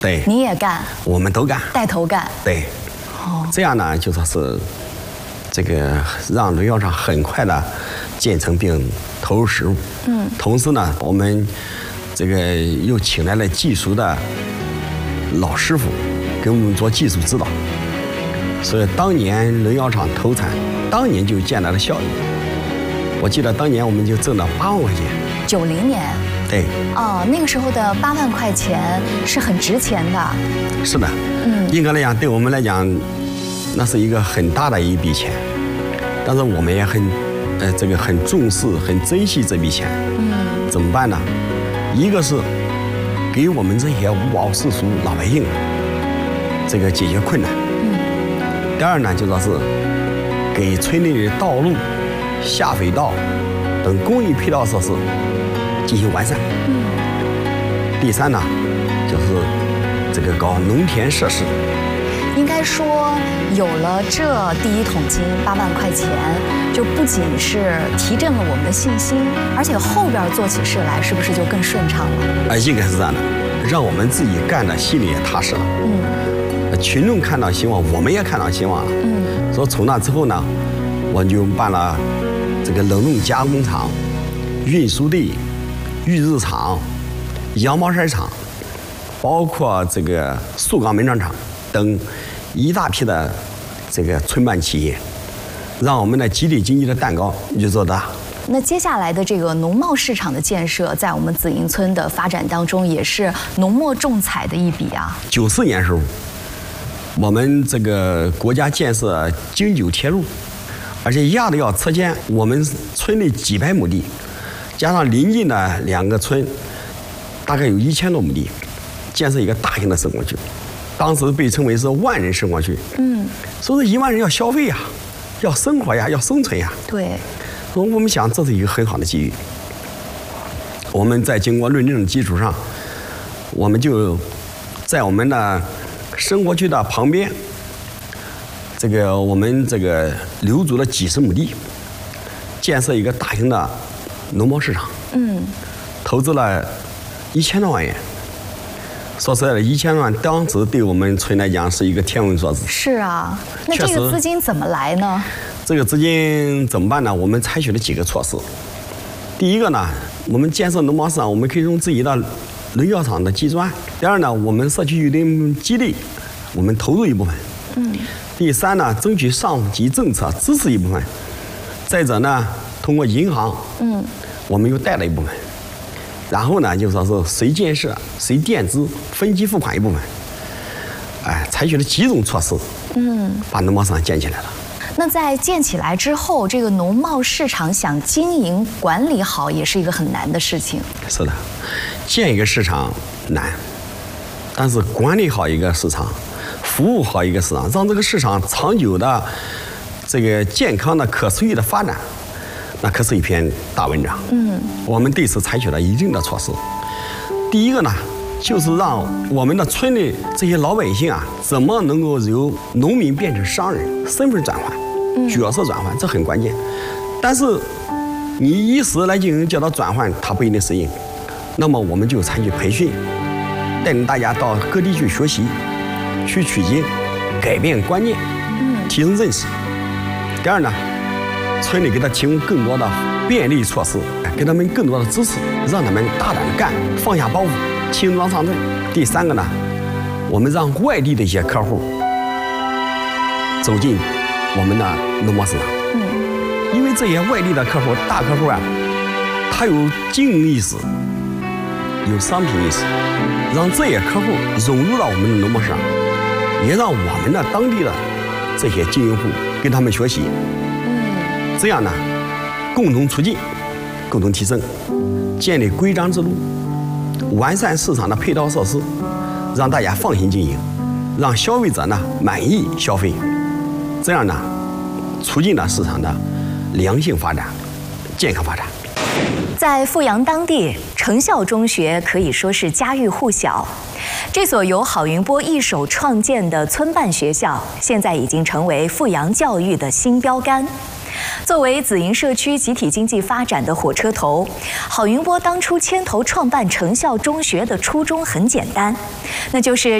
对， 你也干， 我们都干， 带头干。 对，这样呢，就说是这个让轮药厂很快的建成并投入使用。同时呢，我们这个又请来了技术的老师傅给我们做技术指导，所以当年轮药厂投产，当年就见到了效益。我记得当年我们就挣了8万块钱。 90年。 对。 哦，那个时候的8万块钱是很值钱的。 是的。应该来讲，对我们来讲，那是一个很大的一笔钱，但是我们也很重视、很珍惜这笔钱。怎么办呢？一个是给我们这些无保世俗老百姓这个解决困难。第二呢，就说是给村里的道路、下水道等公益配套设施进行完善。第三呢，就是这个搞农田设施。 应该说，有了这第一桶金8万块钱，就不仅是提振了我们的信心，而且后边做起事来是不是就更顺畅了？ 应该是这样的，让我们自己干的心里也踏实了。群众看到希望，我们也看到希望了。所以从那之后呢，我就办了这个冷冻加工厂、运输队、育日厂、羊毛衫厂，包括这个塑钢门窗厂等一大批的这个村办企业，让我们的集体经济的蛋糕越做大。 那接下来的这个农贸市场的建设，在我们紫营村的发展当中，也是浓墨重彩的一笔啊。 94年时候，我们这个国家建设京九铁路，而且压的要拆迁我们村里几百亩地，加上邻近的2个村，大概有1000多亩地，建设一个大型的生活区。当时被称为是万人生活区。所以1万人要消费呀，要生活呀，要生存呀。 对。 我们想这是一个很好的机遇。我们在经过论证的基础上，我们就在我们的生活区的旁边，我们留足了几十亩地，建设一个大型的农贸市场。投资了1000多万元。说实在的，1000万当时对我们村来讲是一个天文数字。 是啊，那这个资金怎么来呢？ 这个资金怎么办呢？我们采取了几个措施。第一个呢，我们建设农贸市场，我们可以用自己的轮药厂的基砖。第二呢，我们社区有点激励，我们投入一部分。第三呢，争取上级政策支持一部分。再者呢，通过银行，我们又贷了一部分。然后呢，就说是随建设、随垫资、分期付款一部分。采取了几种措施，把农贸市场建起来了。 那在建起来之后，这个农贸市场想经营管理好，也是一个很难的事情。 是的，建一个市场难，但是管理好一个市场，服务好一个市场，让这个市场长久的健康的可持续的发展，那可是一篇大文章。我们对此采取了一定的措施。第一个呢，就是让我们的村里这些老百姓啊，怎么能够由农民变成商人，身份转换、角色转换，这很关键。但是你一时来进行叫他转换，他不一定适应。那么我们就采取培训，带领大家到各地去学习，去取经，改变观念，提升认识。第二呢，村里给他提供更多的便利措施，给他们更多的支持，让他们大胆的干，放下包袱，轻装上阵。第三个呢，我们让外地的一些客户走进我们的农贸市场。因为这些外地的客户、大客户啊，他有经营意识，有商品意识，让这些客户融入到我们的农贸市场，也让我们的当地的这些经营户跟他们学习。这样呢，共同促进，共同提升，建立规章制度，完善市场的配套设施，让大家放心经营，让消费者呢满意消费，这样呢，促进了市场的良性发展、健康发展。 在阜阳当地，成效中学可以说是家喻户晓。这所由郝云波一手创建的村办学校，现在已经成为阜阳教育的新标杆。 作为紫银社区集体经济发展的火车头，郝云波当初牵头创办成效中学的初衷很简单，那就是